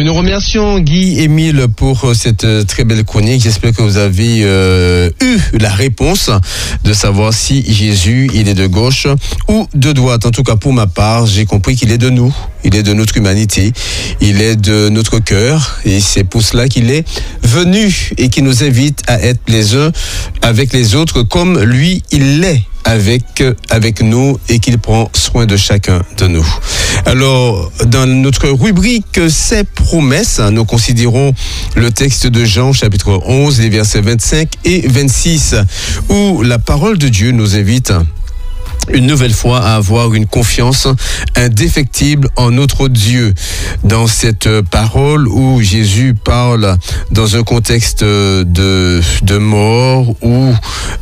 Nous remercions Guy-Émile pour cette très belle chronique. J'espère que vous avez eu la réponse de savoir si Jésus, il est de gauche ou de droite. En tout cas, pour ma part, j'ai compris qu'il est de nous. Il est de notre humanité. Il est de notre cœur. Et c'est pour cela qu'il est venu et qui nous invite à être les uns avec les autres comme lui, il l'est avec nous et qu'il prend soin de chacun de nous. Alors, dans notre rubrique Ces promesses, nous considérons le texte de Jean, chapitre 11, les versets 25 et 26, où la parole de Dieu nous invite une nouvelle fois à avoir une confiance indéfectible en notre Dieu. Dans cette parole où Jésus parle dans un contexte de mort, où